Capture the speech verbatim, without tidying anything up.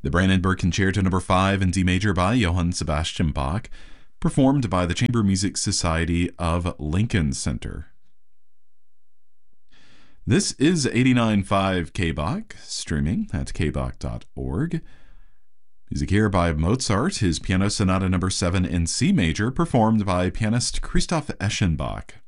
The Brandenburg Concerto number five in D major by Johann Sebastian Bach, performed by the Chamber Music Society of Lincoln Center. This is eighty-nine point five K B O C, streaming at k b o c dot org. Music here by Mozart, his Piano Sonata number seven in C major, performed by pianist Christoph Eschenbach.